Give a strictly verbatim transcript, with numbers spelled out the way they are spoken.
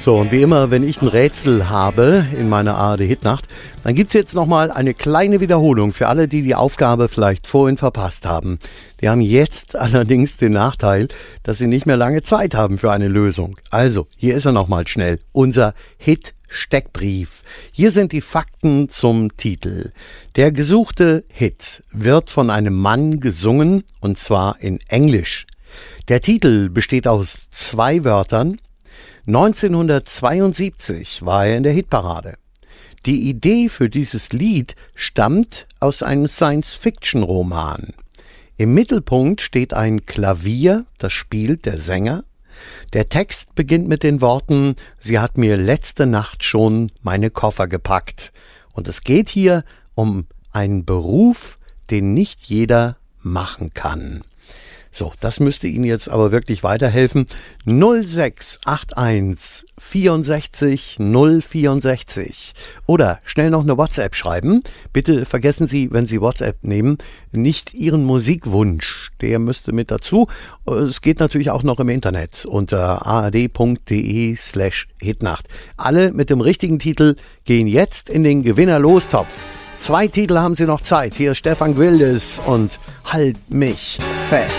So, und wie immer, wenn ich ein Rätsel habe in meiner A R D-Hitnacht, dann gibt's jetzt nochmal eine kleine Wiederholung für alle, die die Aufgabe vielleicht vorhin verpasst haben. Die haben jetzt allerdings den Nachteil, dass sie nicht mehr lange Zeit haben für eine Lösung. Also, hier ist er nochmal schnell, unser Hit-Steckbrief. Hier sind die Fakten zum Titel. Der gesuchte Hit wird von einem Mann gesungen, und zwar in Englisch. Der Titel besteht aus zwei Wörtern. neunzehnhundertzweiundsiebzig war er in der Hitparade. Die Idee für dieses Lied stammt aus einem Science-Fiction-Roman. Im Mittelpunkt steht ein Klavier, das spielt der Sänger. Der Text beginnt mit den Worten: Sie hat mir letzte Nacht schon meine Koffer gepackt. Und es geht hier um einen Beruf, den nicht jeder machen kann. So, das müsste Ihnen jetzt aber wirklich weiterhelfen. null sechs acht eins vierundsechzig null vierundsechzig. Oder schnell noch eine WhatsApp schreiben. Bitte vergessen Sie, wenn Sie WhatsApp nehmen, nicht Ihren Musikwunsch. Der müsste mit dazu. Es geht natürlich auch noch im Internet unter ard.de slash Hitnacht. Alle mit dem richtigen Titel gehen jetzt in den Gewinner-Lostopf. Zwei Titel haben Sie noch Zeit. Hier ist Stefan Gwildes und Halt mich fest.